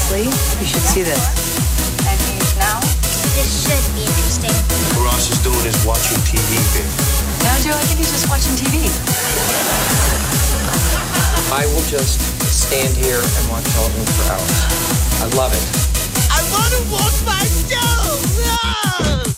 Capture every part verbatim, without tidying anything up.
Honestly, you should see this. And now? This should be interesting. What Ross is doing is watching T V, babe. No, Joe, I think he's just watching T V. I will just stand here and watch television for hours. I love it. I want to watch my show! No!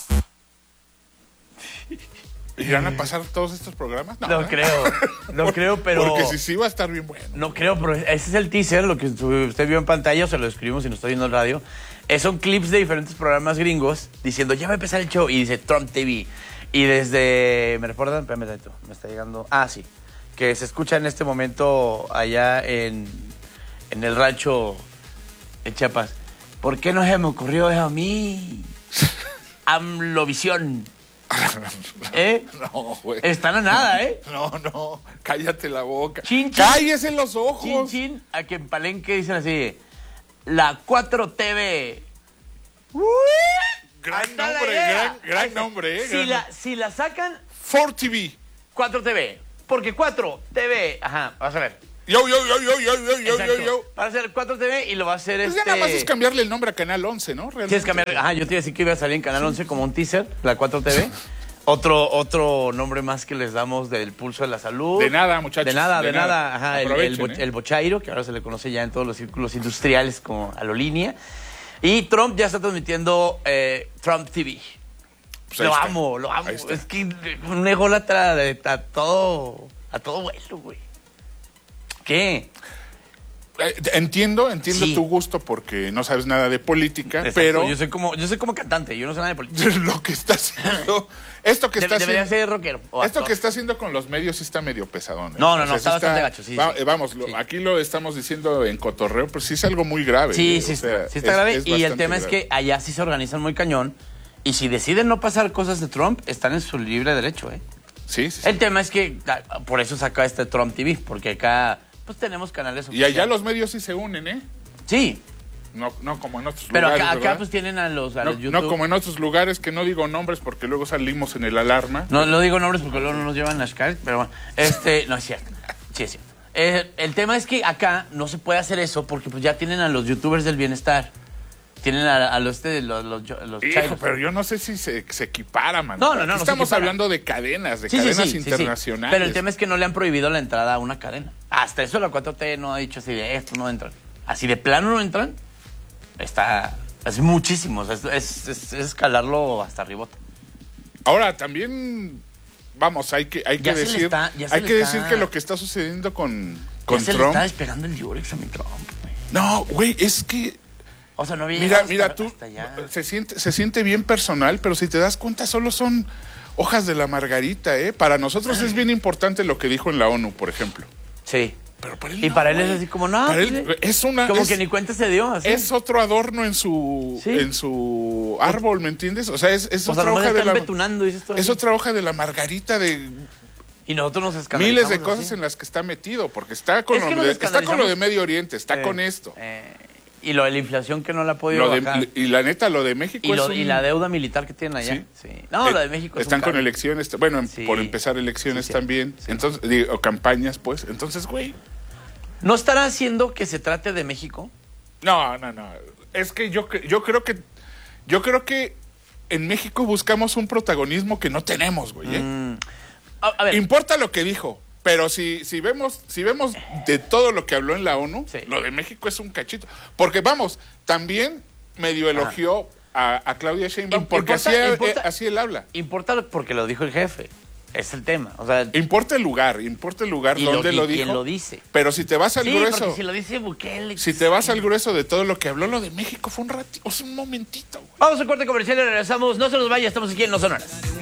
¿Irán a pasar todos estos programas? No, no creo, no creo, pero... Porque si sí va a estar bien bueno. No creo, pero ese es el teaser, lo que usted vio en pantalla, o se lo escribimos y nos está viendo en radio. Es, son clips de diferentes programas gringos diciendo, ya va a empezar el show, y dice Trump T V. Y desde, ¿me recuerdan? Espérame tantito, me está llegando... Ah, sí, que se escucha en este momento allá en, en el rancho en Chiapas. ¿Por qué no se me ocurrió eso a mí? Amlovisión. ¿Eh? No, güey. Están a nada, ¿eh? No, no, cállate la boca. Chin, chin. Cállese los ojos. Chin, chin, a que en Palenque dicen así, la cuatro T V. Uy, Gran anda la nombre, idea. gran, gran nombre, ¿eh? Si Gran- la, si la sacan, cuatro T V. cuatro T V. Porque cuatro T V, ajá, vas a ver. Yo, yo, yo, yo, yo, yo, yo, Exacto. yo, yo. Va a ser cuatro T V y lo va a hacer Pues este... ya nada más es cambiarle el nombre a Canal once, ¿no? Realmente. Tienes que cambiar, ajá, yo te iba a decir que iba a salir en Canal once como un teaser, la cuatro T V. Otro, otro nombre más que les damos del Pulso de la Salud. De nada, muchachos. De nada, de, De nada. nada. Ajá, el, el, Aprovechen, bo- ¿eh? el bochairo, que ahora se le conoce ya en todos los círculos industriales como a lo línea. Y Trump ya está transmitiendo eh, Trump T V. Pues ahí lo está. amo, lo amo. Ahí está. Es que un ególatra de- a todo, a todo vuelo, güey. ¿Qué? Eh, Entiendo, entiendo Sí. tu gusto porque no sabes nada de política, Exacto, pero yo soy como, yo soy como cantante, yo no sé nada de política. lo que está haciendo, esto que De- está debería haciendo, ser rockero. o esto actor. que está haciendo con los medios sí está medio pesadón. ¿eh? No, no, no, sí está bastante gacho, sí, va- sí. eh, Vamos, lo- Sí. aquí lo estamos diciendo en cotorreo, pero sí es algo muy grave. Sí, ¿eh? sí, O sea, está, sí está es- grave. es Y el bastante tema es grave. que allá sí se organizan muy cañón. Y si deciden no pasar cosas de Trump, están en su libre derecho, ¿eh? Sí, sí, sí. El tema es que ah, por eso saca este Trump T V, porque acá pues tenemos canales Y allá oficiales. los medios sí se unen, ¿eh? Sí, No, no como en otros pero lugares, acá, acá ¿verdad? pues tienen a los, a no, los YouTube. no como en otros lugares que no digo nombres porque luego salimos en el alarma. No, no digo nombres porque luego no nos llevan las caras, pero bueno, este, no es cierto. Sí, es cierto. Eh, el tema es que acá no se puede hacer eso porque pues ya tienen a los youtubers del bienestar. Tienen a, a los, este, los, los, los Hijo, chairos. pero yo no sé si se, se equipara, man. No, no, no, no se Estamos equipara. hablando de cadenas, de Sí, sí, cadenas sí, sí, sí. internacionales. Pero el tema es que no le han prohibido la entrada a una cadena. Hasta eso la cuatro T no ha dicho así de esto no entran. Así de plano no entran. Está... Es muchísimo. o sea, Es, es, es- es escalarlo hasta arribota. Ahora, también, vamos, hay que, hay que Ya se le decir, está- ya se hay le que está- decir que lo que está sucediendo con, Ya con se le Trump. está despegando el diurex a mi Trump, güey. No, güey, es que, O sea, no había mira, llegado mira, hasta- tú, hasta allá. se siente, se siente bien personal, pero si te das cuenta, solo son hojas de la margarita, ¿eh? Para nosotros es bien importante lo que dijo en la ONU, por ejemplo. Sí. Pero para él Y no, para él güey. es así como, no. Para pues, él sí. es una... Como es- que ni cuenta se dio. Así. Es otro adorno en su Sí. en su árbol, ¿me entiendes? O sea, es, es O sea, otra nomás hoja de están la betunando, dices tú es así. otra hoja de la margarita de Y nosotros nos escandalizamos. miles de cosas así. en las que está metido, porque está con Es que lo nos de, está con lo de escandalizamos. Medio Oriente, está Eh, con esto. eh, y lo de la inflación que no la ha podido Lo de- bajar. y la neta, lo de México Y, es lo- un- y la deuda militar que tienen allá. Sí. Sí. No, eh, lo de México es están un con cambio. elecciones, bueno, em- Sí. por empezar elecciones Sí, sí. también. Sí. Entonces, digo, o campañas, pues. Entonces, güey. ¿No estará haciendo que se trate de México? No, no, no. Es que yo, cre- yo creo que yo creo que en México buscamos un protagonismo que no tenemos, güey. ¿eh? Mm. A, a ver, Importa lo que dijo, pero si, si vemos si vemos de todo lo que habló en la ONU, Sí. lo de México es un cachito. Porque vamos, también medio elogió a, a Claudia Sheinbaum Im- porque importa- así, eh, importa- así él habla. importa porque lo dijo el jefe. Es el tema. O sea, Importa el lugar, importa el lugar y lo- donde y lo, quién dijo. lo dice. Pero si te vas al sí, grueso, porque si lo dice Bukele. si te vas al grueso de todo lo que habló, lo de México fue un ratito, o sea, un momentito, güey. Vamos a corte comercial y regresamos. No se nos vaya, estamos aquí en No Sonoras.